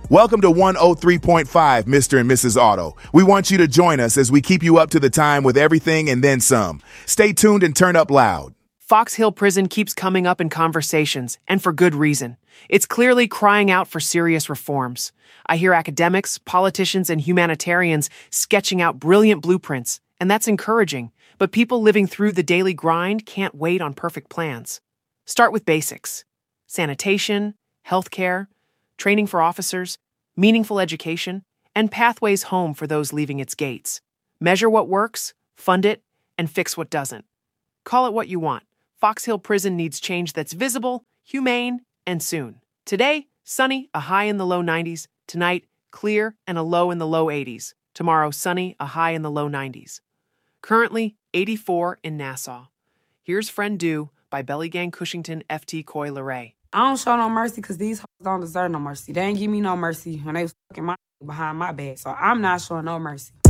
Welcome to 103.5, Mr. and Mrs. Auto. We want you to join us as we keep you up to the time with everything and then some. Stay tuned and turn up loud. Fox Hill Prison keeps coming up in conversations, and for good reason. It's clearly crying out for serious reforms. I hear academics, politicians, and humanitarians sketching out brilliant blueprints, and that's encouraging. But people living through the daily grind can't wait on perfect plans. Start with basics: sanitation, healthcare, training for officers, meaningful education, and pathways home for those leaving its gates. Measure what works, fund it, and fix what doesn't. Call it what you want. Fox Hill Prison needs change that's visible, humane, and soon. Today, sunny, a high in the low 90s. Tonight, clear and a low in the low 80s. Tomorrow, sunny, a high in the low 90s. Currently, 84 in Nassau. Here's Friend Do by Belly Gang Cushington FT Coy Leray. I don't show no mercy because these hoes don't deserve no mercy. They ain't give me no mercy when they was fucking my behind my back. So I'm not showing no mercy.